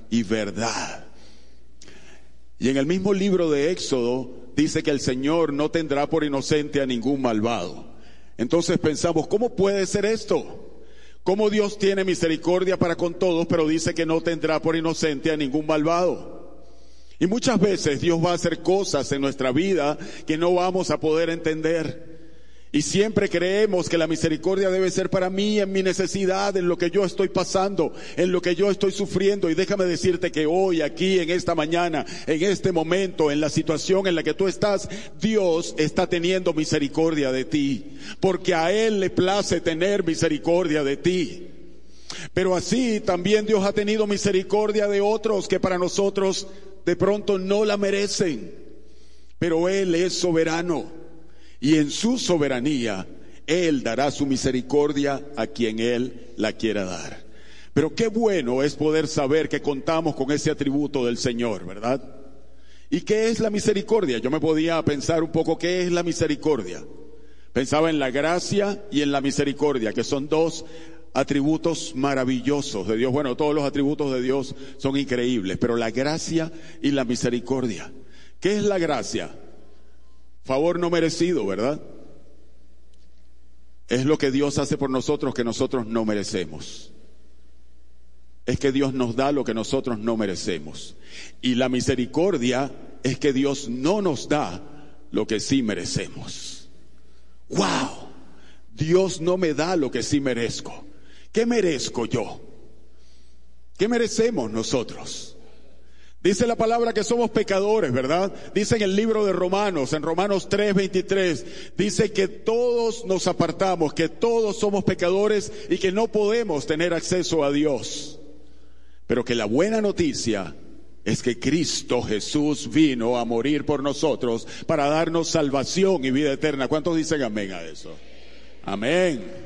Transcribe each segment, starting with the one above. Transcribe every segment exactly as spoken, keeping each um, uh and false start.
y verdad. Y en el mismo libro de Éxodo dice que el Señor no tendrá por inocente a ningún malvado. Entonces pensamos, ¿cómo puede ser esto? ¿Cómo Dios tiene misericordia para con todos, pero dice que no tendrá por inocente a ningún malvado? Y muchas veces Dios va a hacer cosas en nuestra vida que no vamos a poder entender. Y siempre creemos que la misericordia debe ser para mí, en mi necesidad, en lo que yo estoy pasando, en lo que yo estoy sufriendo. Y déjame decirte que hoy, aquí, en esta mañana, en este momento, en la situación en la que tú estás, Dios está teniendo misericordia de ti, porque a Él le place tener misericordia de ti. Pero así también Dios ha tenido misericordia de otros que para nosotros de pronto no la merecen. Pero Él es soberano. Y en su soberanía, Él dará su misericordia a quien Él la quiera dar. Pero qué bueno es poder saber que contamos con ese atributo del Señor, ¿verdad? ¿Y qué es la misericordia? Yo me podía pensar un poco, ¿qué es la misericordia? Pensaba en la gracia y en la misericordia, que son dos atributos maravillosos de Dios. Bueno, todos los atributos de Dios son increíbles, pero la gracia y la misericordia. ¿Qué es la gracia? Favor no merecido, ¿verdad? Es lo que Dios hace por nosotros que nosotros no merecemos. Es que Dios nos da lo que nosotros no merecemos. Y la misericordia es que Dios no nos da lo que sí merecemos. ¡Wow! Dios no me da lo que sí merezco. ¿Qué merezco yo? ¿Qué merecemos nosotros? Dice la palabra que somos pecadores, ¿verdad? Dice en el libro de Romanos, en Romanos tres veintitrés, dice que todos nos apartamos, que todos somos pecadores y que no podemos tener acceso a Dios. Pero que la buena noticia es que Cristo Jesús vino a morir por nosotros para darnos salvación y vida eterna. ¿Cuántos dicen amén a eso? Amén.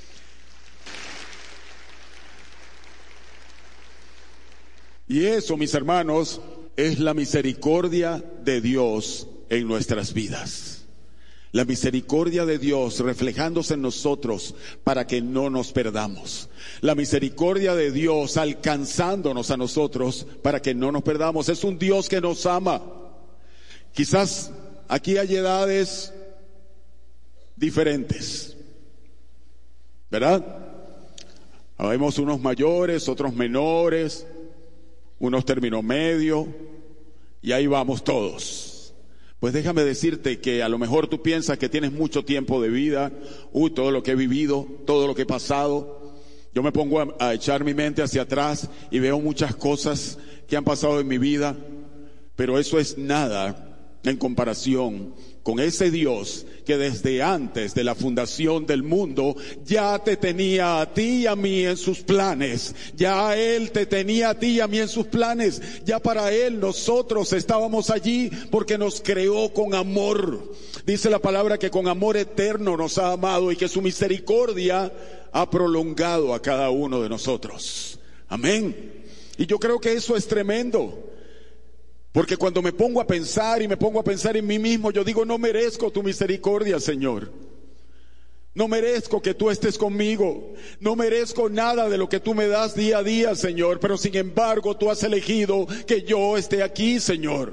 Y eso, mis hermanos, es la misericordia de Dios en nuestras vidas. La misericordia de Dios reflejándose en nosotros para que no nos perdamos. La misericordia de Dios alcanzándonos a nosotros para que no nos perdamos. Es un Dios que nos ama. Quizás aquí hay edades diferentes, ¿verdad? Habemos unos mayores, otros menores, unos términos medios, y ahí vamos todos. Pues déjame decirte que a lo mejor tú piensas que tienes mucho tiempo de vida, uy, todo lo que he vivido, todo lo que he pasado. Yo me pongo a, a echar mi mente hacia atrás y veo muchas cosas que han pasado en mi vida, pero eso es nada en comparación con ese Dios que desde antes de la fundación del mundo ya te tenía a ti y a mí en sus planes. Ya Él te tenía a ti y a mí en sus planes. Ya para Él nosotros estábamos allí porque nos creó con amor. Dice la palabra que con amor eterno nos ha amado y que su misericordia ha prolongado a cada uno de nosotros. Amén. Y yo creo que eso es tremendo. Porque cuando me pongo a pensar y me pongo a pensar en mí mismo, yo digo, no merezco tu misericordia, Señor. No merezco que tú estés conmigo. No merezco nada de lo que tú me das día a día, Señor. Pero sin embargo, tú has elegido que yo esté aquí, Señor.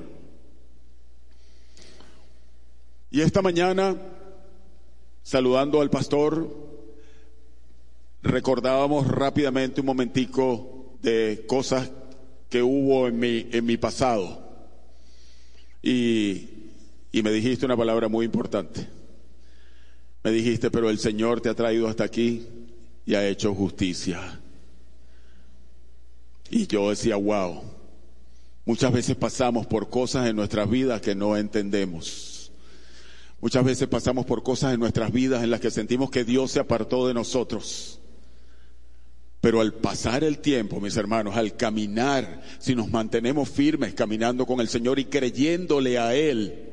Y esta mañana, saludando al pastor, recordábamos rápidamente un momentico de cosas que hubo en mi, en mi pasado. Y, y me dijiste una palabra muy importante. Me dijiste, pero el Señor te ha traído hasta aquí y ha hecho justicia. Y yo decía, wow, muchas veces pasamos por cosas en nuestras vidas que no entendemos. Muchas veces pasamos por cosas en nuestras vidas en las que sentimos que Dios se apartó de nosotros. Pero al pasar el tiempo, mis hermanos, al caminar, si nos mantenemos firmes caminando con el Señor y creyéndole a Él,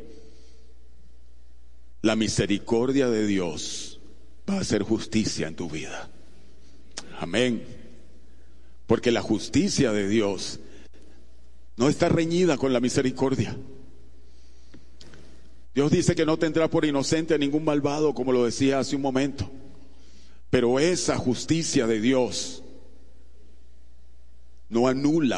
la misericordia de Dios va a hacer justicia en tu vida. Amén. Porque la justicia de Dios no está reñida con la misericordia. Dios dice que no tendrá por inocente a ningún malvado, como lo decía hace un momento. Pero esa justicia de Dios no anula